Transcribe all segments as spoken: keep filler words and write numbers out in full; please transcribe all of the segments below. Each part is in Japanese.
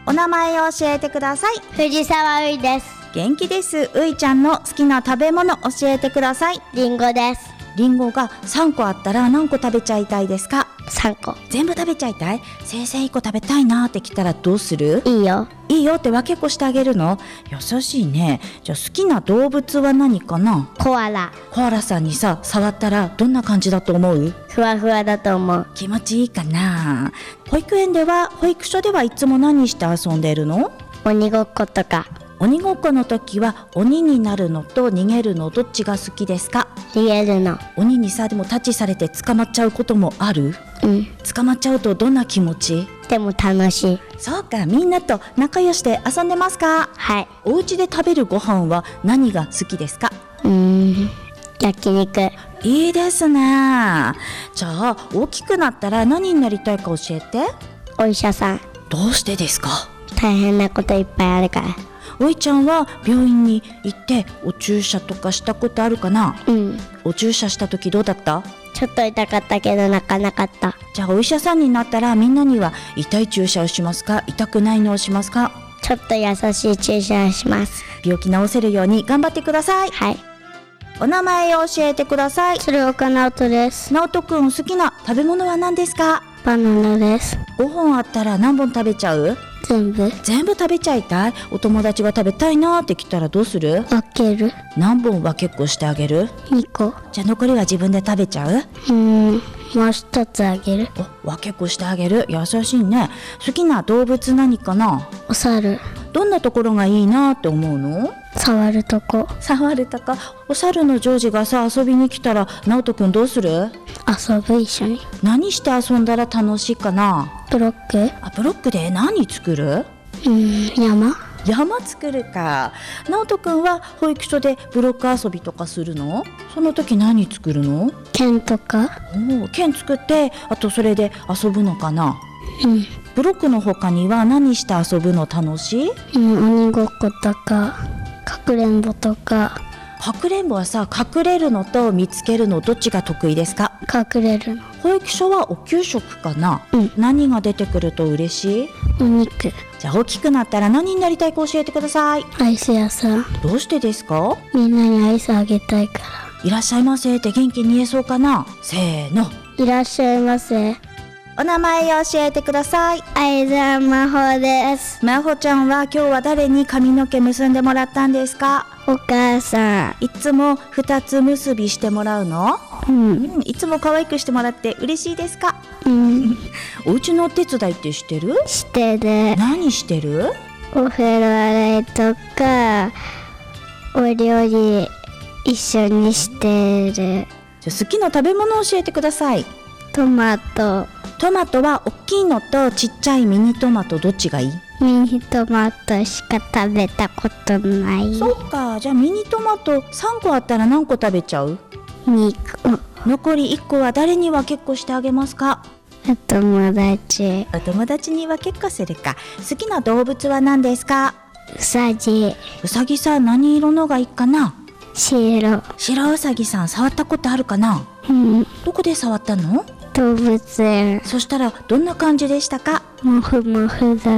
お名前を教えてください。 藤沢ういです。 元気です。ういちゃんの好きな食べ物教えてください。 りんごです。 りんごがさんこあったら何個食べちゃいたいですか？ さんこ。 全部食べちゃいたい？先生いっこ食べたいなって来たらどうする？ いいよ。 いいよって分けっこしてあげるの？優しいね。じゃあ好きな動物は何かな？ コアラ。 コアラさんにさ触ったらどんな感じだと思う？ ふわふわだと思う。 気持ちいいかな？保育園では保育所ではいつも何して遊んでるの？ 鬼ごっことか。 鬼ごっこの時は鬼になるのと逃げるのどっちが好きですか？ 逃げるの。 鬼にさでもタッチされて捕まっちゃうこともある？ うん捕まっちゃうとどんな気持ち？ でも楽しい。 そうか、みんなと仲良しで遊んでますか？ はい。 お家で食べるご飯は何が好きですか？ うーん焼肉。 いいですね。じゃあ大きくなったら何になりたいか教えて。 お医者さん。 どうしてですか？ 大変なこといっぱいあるから。 おいちゃんは病院に行ってお注射とかしたことあるかな？ うんお注射した時どうだった？ ちょっと痛かったけど泣かなかった。 じゃあお医者さんになったらみんなには痛い注射をしますか？痛くないのをしますか？ ちょっと優しい注射をします。 病気治せるように頑張ってください。 はい。 お名前を教えてください。 鶴岡直人です。 直人くん好きな食べ物は何ですか？ バナナです。 ごほんあったら何本食べちゃう？ 全部全部食べちゃいたい？お友達が食べたいなって来たらどうする？ 分ける。 何本分けっこしてあげる？ にこ。 じゃあ残りは自分で食べちゃう？ うーんもう一つあげる。 お、分けっこしてあげる。優しいね。好きな動物何かな？ お猿。 どんなところがいいなって思うの？ 触るとこ。 触るとか。お猿のジョージがさ遊びに来たら直人くんどうする？ 遊ぶ。一緒に。 何して遊んだら楽しいかな？ ブロック。 あ、ブロックで何作る？ うーん山。 山作るか。直人くんは保育所でブロック遊びとかするの？その時何作るの？ 剣とか。 おお、剣作ってあとそれで遊ぶのかな？ うんブロックの他には何して遊ぶの楽しい？ うん鬼ごっことかかくれんぼとか。 かくれんぼはさ隠れるのと見つけるのどっちが得意ですか？ 隠れるの。 保育所はお給食かな？ うん何が出てくると嬉しい？ お肉。 じゃあ大きくなったら何になりたいか教えてください。 アイス屋さん。 どうしてですか？ みんなにアイスあげたいかいらっしゃいませって元気に言えそうかな？せーの。 ら。いらっしゃいませ。 お名前を教えてください。 相沢真帆です。 まほちゃんは今日は誰に髪の毛結んでもらったんですか？ お母さいつも二つ結びしてもらうの？ ん。うんうん、いつも可愛くしてもらって嬉しいですか？ うんお家のお手伝いってしてる？ してる。 何してる？ お風呂洗いとかお料理一緒にしてる。 じゃあ好きな食べ物を教えてください。 トマト。 トマトは大きいのとちっちゃいミニトマトどっちがいい？ ミニトマトしか食べたことない。 そっか。じゃあミニトマトさんこあったら何個食べちゃう？ にこ。 残りいっこは誰に分けっこしてあげますか？ お友達。 お友達に分けっこするか。好きな動物は何ですか？ うさぎ。 うさぎさん何色のがいいかな？ 白。 白うさぎさん触ったことあるかな？ うんどこで触ったの？ 動物園。 そしたらどんな感じでしたか？ もふもふだった。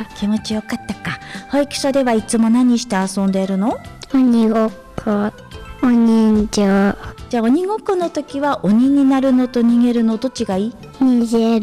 気持ちよかったか。保育所ではいつも何して遊んでいるの？ 鬼ごっこ。お人形。 じゃあ鬼ごっこの時は鬼になるのと逃げるのどっちがいい？ 逃げる。